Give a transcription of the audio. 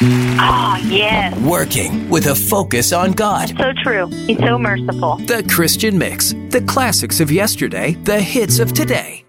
Oh, yes. Working with a focus on God. So true. He's so merciful. The Christian Mix. The classics of yesterday, the hits of today.